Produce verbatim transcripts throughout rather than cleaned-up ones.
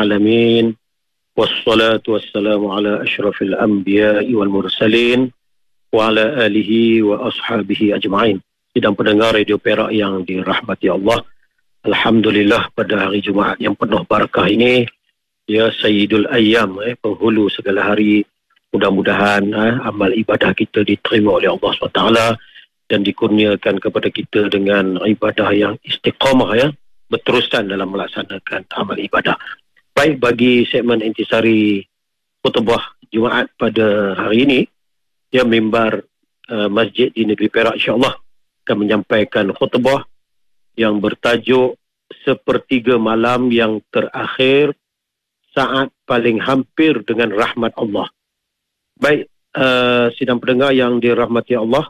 Alamin. Wassalatu wassalamu ala ashrafil anbiya'i wal mursalin wa ala alihi wa ashabihi ajma'in. Sidang pendengar Radio Perak yang dirahmati Allah, alhamdulillah pada hari Jumaat yang penuh barakah ini, ya Sayyidul Ayyam, eh, penghulu segala hari, mudah-mudahan eh, amal ibadah kita diterima oleh Allah subhanahu wa taala dan dikurniakan kepada kita dengan ibadah yang istiqamah, ya, berterusan dalam melaksanakan amal ibadah. Baik, bagi segmen intisari khutbah Jumaat pada hari ini, ya, mimbar uh, masjid di negeri Perak insya-Allah akan menyampaikan khutbah yang bertajuk Sepertiga Malam yang Terakhir, Saat Paling Hampir dengan Rahmat Allah. Baik, uh, sidang pendengar yang dirahmati Allah,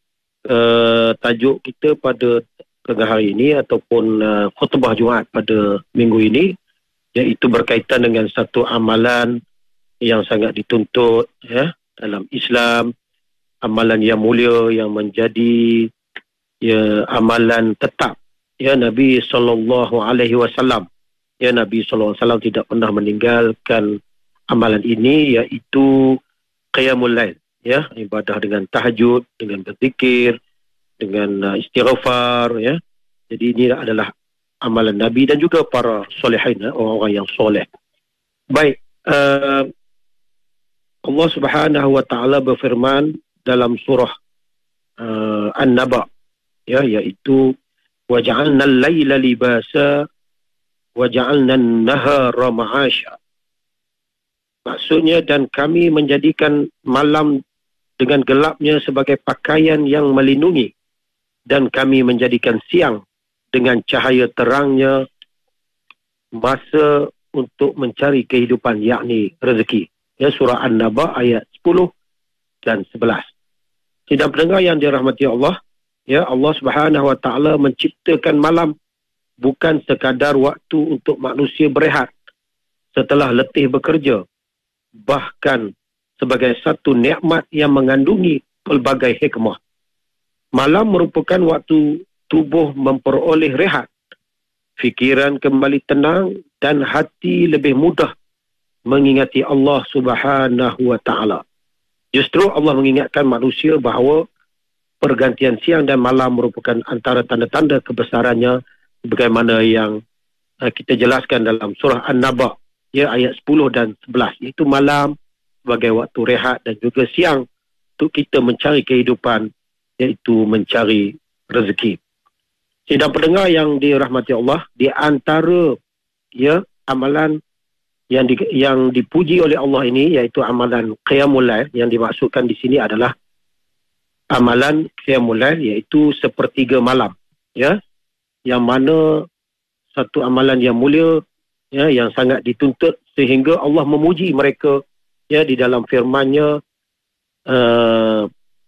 uh, tajuk kita pada tengah hari ini ataupun uh, khutbah Jumaat pada minggu ini, iaitu berkaitan dengan satu amalan yang sangat dituntut, ya, dalam Islam, amalan yang mulia yang menjadi, ya, amalan tetap, ya, Nabi sallallahu alaihi wasallam. Ya, Nabi sallallahu alaihi wasallam tidak pernah meninggalkan amalan ini, iaitu qiyamul lail, ya, ibadah dengan tahajud, dengan berzikir, dengan uh, istighfar, ya. Jadi ini adalah amalan Nabi dan juga para solehin, orang-orang yang soleh. Baik, uh, Allah Subhanahu wa taala berfirman dalam surah uh, An-Naba, ya, iaitu waja'alna al-laila libasa waja'alna an-nahara ma'asha. Maksudnya, dan kami menjadikan malam dengan gelapnya sebagai pakaian yang melindungi, dan kami menjadikan siang dengan cahaya terangnya masa untuk mencari kehidupan, yakni rezeki. Ya, surah An-Naba ayat sepuluh dan sebelas. Sidang pendengar yang dirahmati Allah, ya, Allah Subhanahu wa taala menciptakan malam bukan sekadar waktu untuk manusia berehat setelah letih bekerja, bahkan sebagai satu nikmat yang mengandungi pelbagai hikmah. Malam merupakan waktu tubuh memperoleh rehat, fikiran kembali tenang, dan hati lebih mudah mengingati Allah Subhanahu wa taala. Justru Allah mengingatkan manusia bahawa pergantian siang dan malam merupakan antara tanda-tanda kebesarannya, bagaimana yang uh, kita jelaskan dalam surah An-Naba, ya, ayat sepuluh dan sebelas, iaitu malam sebagai waktu rehat dan juga siang untuk kita mencari kehidupan, iaitu mencari rezeki. Sidang pendengar yang dirahmati Allah, di antara, ya, amalan yang di, yang dipuji oleh Allah ini, iaitu amalan qiyamul lail. Yang dimaksudkan di sini adalah amalan qiyamul lail, iaitu sepertiga malam, ya, yang mana satu amalan yang mulia, ya, yang sangat dituntut, sehingga Allah memuji mereka, ya, di dalam firman-Nya uh,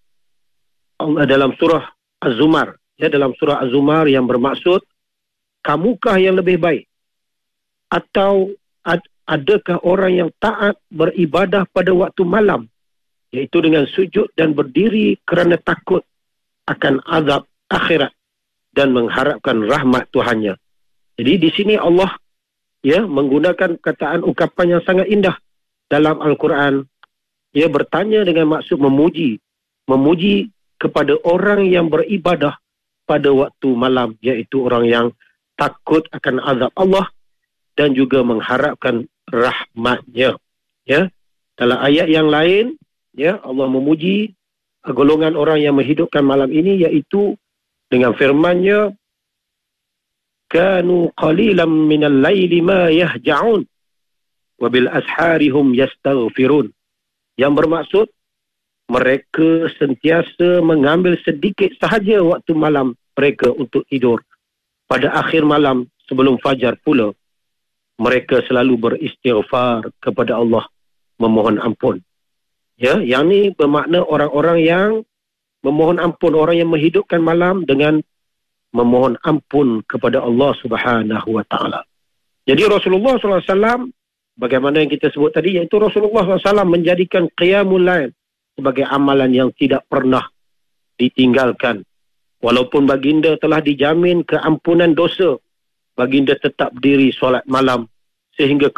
dalam surah Az-Zumar. Ya, dalam surah Az-Zumar yang bermaksud, kamukah yang lebih baik? Atau ad, adakah orang yang taat beribadah pada waktu malam, iaitu dengan sujud dan berdiri kerana takut akan azab akhirat dan mengharapkan rahmat Tuhannya. Jadi di sini Allah, ya, menggunakan kataan ungkapan yang sangat indah dalam Al-Quran. Ia bertanya dengan maksud memuji, memuji kepada orang yang beribadah pada waktu malam, iaitu orang yang takut akan azab Allah dan juga mengharapkan rahmat-Nya. Ya, dalam ayat yang lain, ya, Allah memuji golongan orang yang menghidupkan malam ini, iaitu dengan firman-Nya, kanu qalilan minal laili ma yahja'un wa bil ashari hum yastaghfirun. Yang bermaksud, mereka sentiasa mengambil sedikit sahaja waktu malam mereka untuk tidur. Pada akhir malam sebelum fajar pula, mereka selalu beristighfar kepada Allah, memohon ampun. Ya, yang ni bermakna orang-orang yang memohon ampun, orang yang menghidupkan malam dengan memohon ampun kepada Allah Subhanahu wa taala. Jadi Rasulullah sallallahu alaihi wasallam, bagaimana yang kita sebut tadi, iaitu Rasulullah sallallahu alaihi wasallam menjadikan qiyamul lail sebagai amalan yang tidak pernah ditinggalkan. Walaupun baginda telah dijamin keampunan dosa, baginda tetap berdiri solat malam sehingga